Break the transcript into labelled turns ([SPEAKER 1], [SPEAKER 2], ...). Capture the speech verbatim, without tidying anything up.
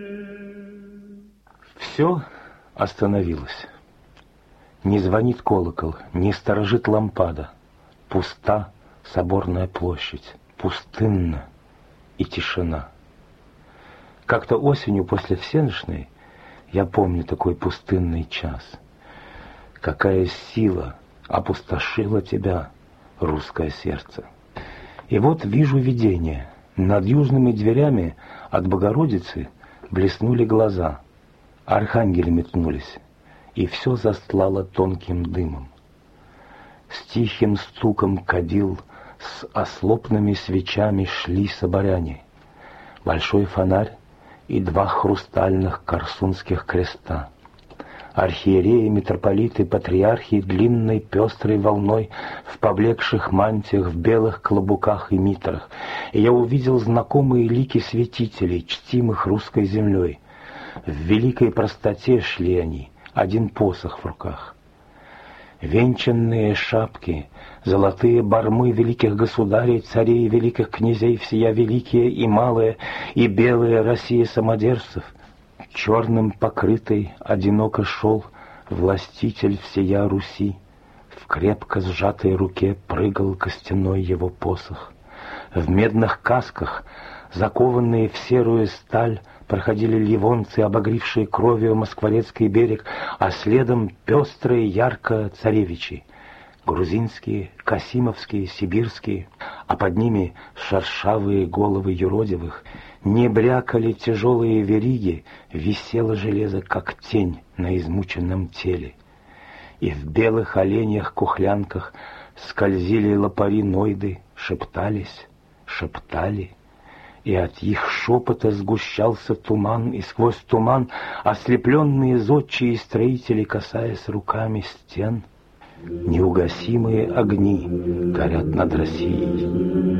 [SPEAKER 1] Все остановилось. Не звонит колокол, не сторожит лампада. Пуста соборная площадь, пустынна и тишина. Как-то осенью после всенощной я помню такой пустынный час. Какая сила опустошила тебя, русское сердце. И вот вижу видение. Над южными дверями от Богородицы блеснули глаза. Архангели метнулись, и все застлало тонким дымом. С тихим стуком кадил, с ослопными свечами шли соборяне. Большой фонарь и два хрустальных корсунских креста. Архиереи, митрополиты, патриархи длинной пестрой волной в поблекших мантиях, в белых клобуках и митрах. И я увидел знакомые лики святителей, чтимых русской землей. В великой простоте шли они, один посох в руках. Венчанные шапки, золотые бармы великих государей, царей, великих князей, всея великие и малые, и белые России самодержцев. Черным покрытый одиноко шел властитель всея Руси. В крепко сжатой руке прыгал костяной его посох. В медных касках, закованные в серую сталь, проходили ливонцы, обогрившие кровью Москворецкий берег, а следом пестрые ярко царевичи. Грузинские, касимовские, сибирские, а под ними шершавые головы юродивых. Не брякали тяжелые вериги, висело железо, как тень на измученном теле. И в белых оленях-кухлянках скользили лопари-нойды, шептались, шептали. И от их шепота сгущался туман, и сквозь туман ослепленные зодчие строители, касаясь руками стен, неугасимые огни горят над Россией.